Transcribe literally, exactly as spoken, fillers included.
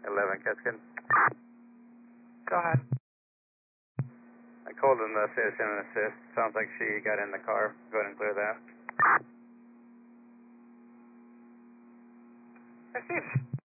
eleven, Catskill. Go ahead. I called in the citizen assist. Sounds like she got in the car. Go ahead and clear that. Received.